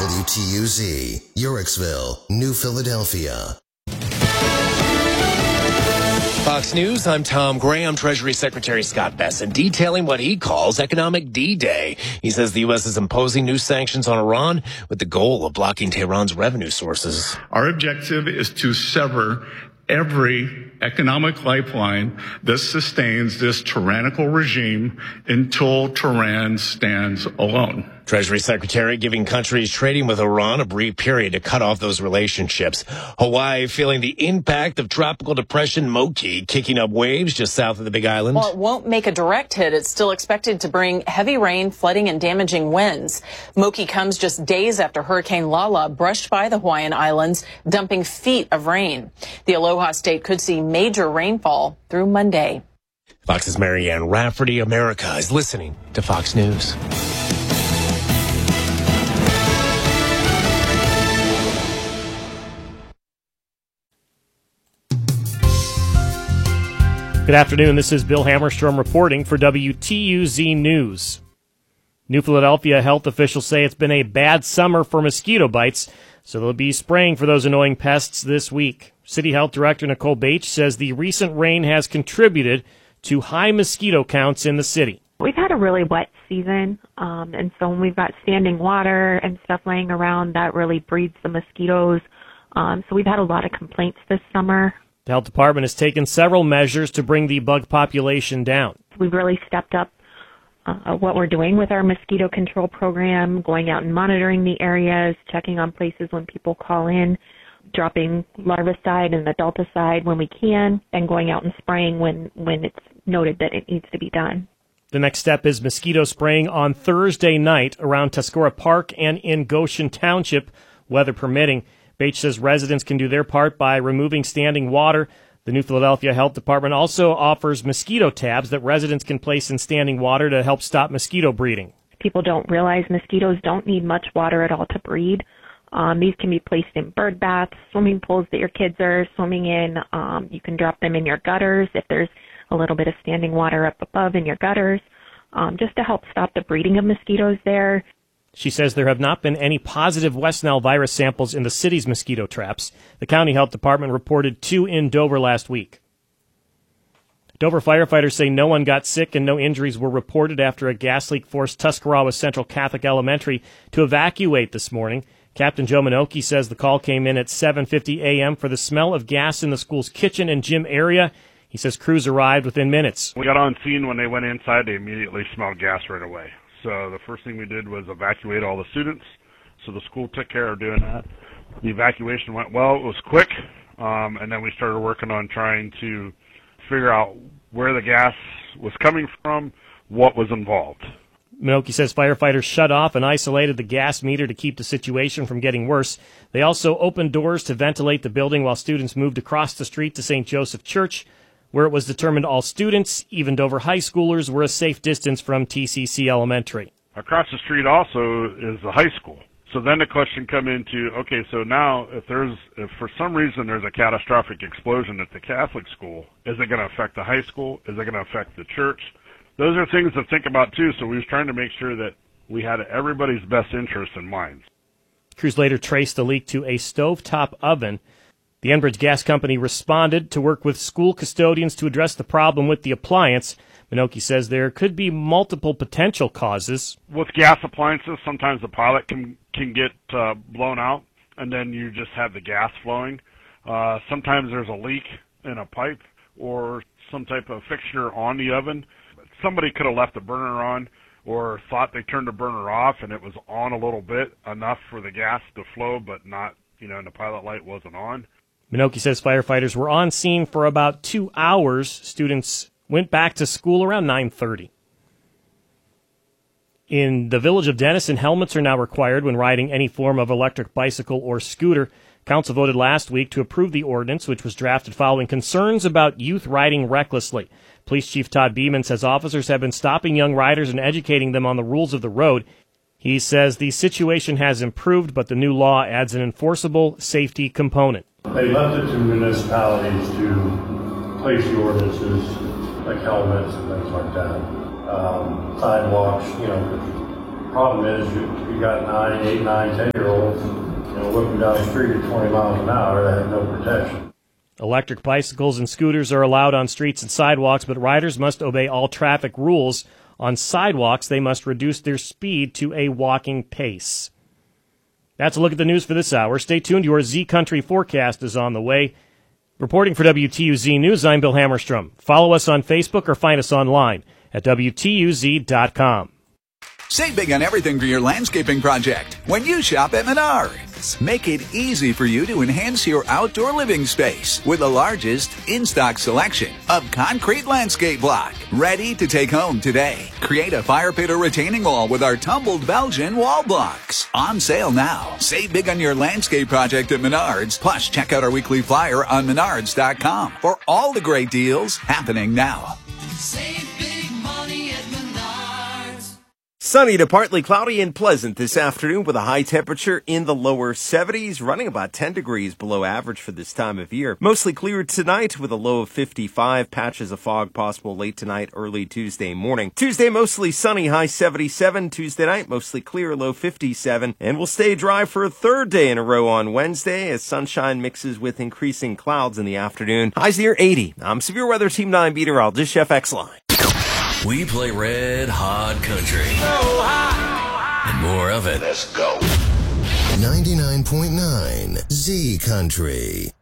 WTUZ, Uhrichsville, New Philadelphia. Fox News, I'm Tom Graham. Treasury Secretary Scott Bessent detailing what he calls economic D-Day. He says the U.S. is imposing new sanctions on Iran with the goal of blocking Tehran's revenue sources. Our objective is to sever every economic lifeline that sustains this tyrannical regime until Tehran stands alone. Treasury Secretary giving countries trading with Iran a brief period to cut off those relationships. Hawaii feeling the impact of Tropical Depression Moki kicking up waves just south of the Big Island. While it won't make a direct hit, it's still expected to bring heavy rain, flooding, and damaging winds. Moki comes just days after Hurricane Lala brushed by the Hawaiian Islands, dumping feet of rain. The Aloha State could see major rainfall through Monday. Fox's Marianne Rafferty. America is listening to Fox News. Good afternoon. This is Bill Hammerstrom reporting for WTUZ News. New Philadelphia health officials say it's been a bad summer for mosquito bites, so they'll be spraying for those annoying pests this week. City Health Director Nicole Bache says the recent rain has contributed to high mosquito counts in the city. We've had a really wet season, and so when we've got standing water and stuff laying around, that really breeds the mosquitoes. So we've had a lot of complaints this summer. The health department has taken several measures to bring the bug population down. We've really stepped up what we're doing with our mosquito control program, going out and monitoring the areas, checking on places when people call in, dropping larvicide and adulticide when we can, and going out and spraying when it's noted that it needs to be done. The next step is mosquito spraying on Thursday night around Tuscarora Park and in Goshen Township, weather permitting. Bache says residents can do their part by removing standing water. The New Philadelphia Health Department also offers mosquito tabs that residents can place in standing water to help stop mosquito breeding. People don't realize mosquitoes don't need much water at all to breed. These can be placed in bird baths, swimming pools that your kids are swimming in. You can drop them in your gutters if there's a little bit of standing water up above in your gutters, just to help stop the breeding of mosquitoes there. She says there have not been any positive West Nile virus samples in the city's mosquito traps. The county health department reported 2 in Dover last week. Dover firefighters say no one got sick and no injuries were reported after a gas leak forced Tuscarawas Central Catholic Elementary to evacuate this morning. Captain Joe Minoki says the call came in at 7:50 a.m. for the smell of gas in the school's kitchen and gym area. He says crews arrived within minutes. We got on scene when they went inside. They immediately smelled gas right away. So the first thing we did was evacuate all the students. So the school took care of doing that. The evacuation went well. It was quick. And then we started working on trying to figure out where the gas was coming from, what was involved. Minoki says firefighters shut off and isolated the gas meter to keep the situation from getting worse. They also opened doors to ventilate the building while students moved across the street to St. Joseph Church, where it was determined all students, even Dover high schoolers, were a safe distance from TCC Elementary. Across the street also is the high school. So then the question come into, okay, so now if for some reason there's a catastrophic explosion at the Catholic school, is it going to affect the high school? Is it going to affect the church? Those are things to think about too, so we was trying to make sure that we had everybody's best interest in mind. Crews later traced the leak to a stovetop oven. The Enbridge Gas Company responded to work with school custodians to address the problem with the appliance. Minoki says there could be multiple potential causes. With gas appliances, sometimes the pilot can get blown out, and then you just have the gas flowing. Sometimes there's a leak in a pipe or some type of fixture on the oven. Somebody could have left the burner on or thought they turned the burner off, and it was on a little bit, enough for the gas to flow, but not, and the pilot light wasn't on. Minoki says firefighters were on scene for about 2 hours. Students went back to school around 9:30. In the village of Denison, helmets are now required when riding any form of electric bicycle or scooter. Council voted last week to approve the ordinance, which was drafted following concerns about youth riding recklessly. Police Chief Todd Beeman says officers have been stopping young riders and educating them on the rules of the road. He says the situation has improved, but the new law adds an enforceable safety component. They left it to municipalities to place the ordinances, like helmets and things like that. Sidewalks, Problem is, you got 9, 8, 9, 10-year-olds, whipping down the street at 20 miles an hour that have no protection. Electric bicycles and scooters are allowed on streets and sidewalks, but riders must obey all traffic rules. On sidewalks, they must reduce their speed to a walking pace. That's a look at the news for this hour. Stay tuned. Your Z Country forecast is on the way. Reporting for WTUZ News, I'm Bill Hammerstrom. Follow us on Facebook or find us online at WTUZ.com. Save big on everything for your landscaping project when you shop at Menards. Make it easy for you to enhance your outdoor living space with the largest in-stock selection of concrete landscape block. Ready to take home today. Create a fire pit or retaining wall with our tumbled Belgian wall blocks. On sale now. Save big on your landscape project at Menards. Plus, check out our weekly flyer on Menards.com for all the great deals happening now. Save big money at Menards. Sunny to partly cloudy and pleasant this afternoon with a high temperature in the lower 70s, running about 10 degrees below average for this time of year. Mostly clear tonight with a low of 55. Patches of fog possible late tonight, early Tuesday morning. Tuesday, mostly sunny, high 77. Tuesday night, mostly clear, low 57. And we'll stay dry for a third day in a row on Wednesday as sunshine mixes with increasing clouds in the afternoon. Highs near 80. I'm Severe Weather Team 9 meteorologist Chef X-Line. We play red hot country. And more of it. Let's go. 99.9 Z Country.